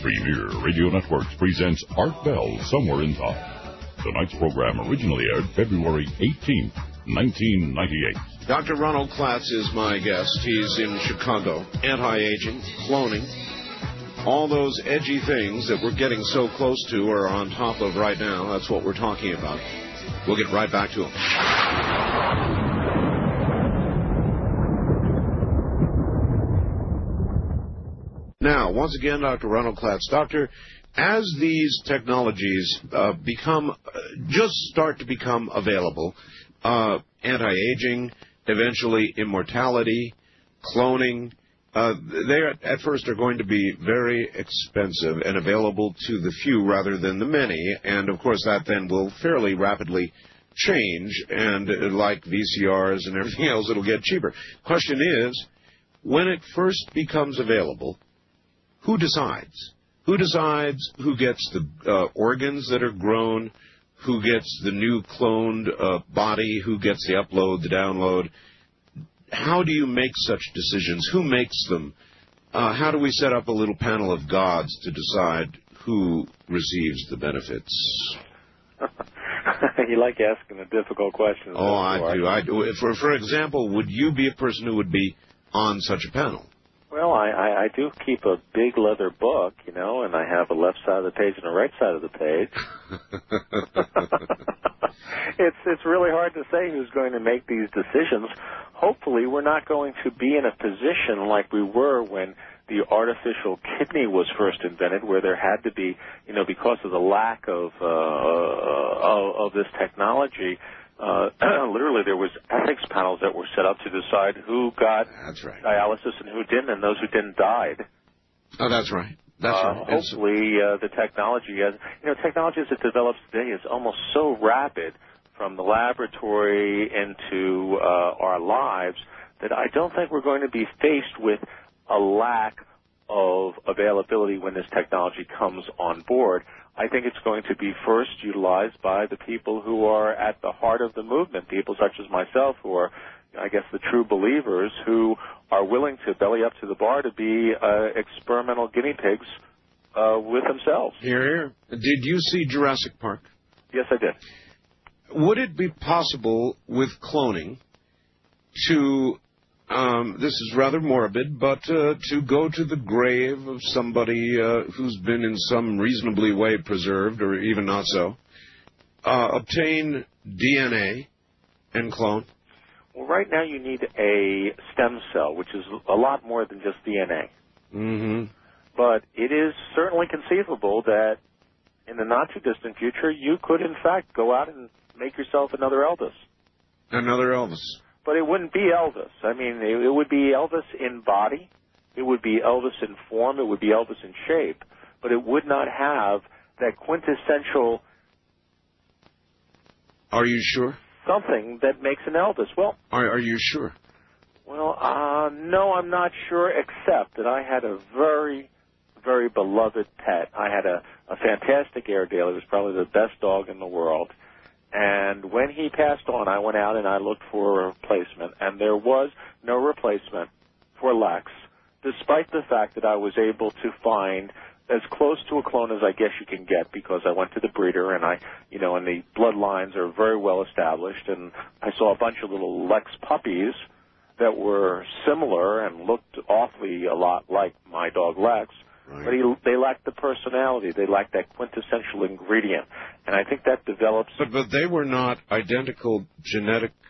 Premier Radio Networks presents Art Bell, Somewhere in Time. Tonight's program originally aired February 18th, 1998. Dr. Ronald Klatz is my guest. He's in Chicago. Anti-aging, cloning, all those edgy things that we're getting so close to or on top of right now. That's what we're talking about. We'll get right back to him. Now, once again, Dr. Ronald Klatz. Doctor, as these technologies start to become available, anti-aging, eventually immortality, cloning, they at first are going to be very expensive and available to the few rather than the many, and of course that then will fairly rapidly change, and like VCRs and everything else, it'll get cheaper. Question is, when it first becomes available, who decides? Who decides who gets the organs that are grown, who gets the new cloned body, who gets the upload, the download? How do you make such decisions? Who makes them? How do we set up a little panel of gods to decide who receives the benefits? You like asking the difficult questions. Oh, I do. For example, would you be a person who would be on such a panel? Well, I do keep a big leather book, and I have a left side of the page and a right side of the page. It's really hard to say who's going to make these decisions. Hopefully, we're not going to be in a position like we were when the artificial kidney was first invented, where there had to be, because of the lack of this technology, literally there was ethics panels that were set up to decide who got dialysis and who didn't, and those who didn't died. Oh, that's right. That's right. Hopefully, the technology technology as it develops today is almost so rapid from the laboratory into our lives that I don't think we're going to be faced with a lack of availability when this technology comes on board. I think it's going to be first utilized by the people who are at the heart of the movement, people such as myself who are, I guess, the true believers who are willing to belly up to the bar to be experimental guinea pigs with themselves. Hear, hear. Did you see Jurassic Park? Yes, I did. Would it be possible with cloning to, this is rather morbid, but to go to the grave of somebody who's been in some reasonably way preserved, or even not so, obtain DNA and clone? Well, right now you need a stem cell, which is a lot more than just DNA. Mm-hmm. But it is certainly conceivable that in the not-too-distant future, you could, in fact, go out and make yourself another Elvis. Another Elvis. But it wouldn't be Elvis. I mean, it would be Elvis in body. It would be Elvis in form. It would be Elvis in shape. But it would not have that quintessential... Are you sure? Something that makes an Elvis. Well... Are you sure? Well, no, I'm not sure, except that I had a very, very beloved pet. I had a fantastic Airedale. He was probably the best dog in the world. And when he passed on, I went out and I looked for a replacement, and there was no replacement for Lex, despite the fact that I was able to find as close to a clone as I guess you can get, because I went to the breeder and and the bloodlines are very well established, and I saw a bunch of little Lex puppies that were similar and looked awfully a lot like my dog Lex. Right. But they lacked the personality. They lacked that quintessential ingredient. And I think that develops... But they were not identical genetic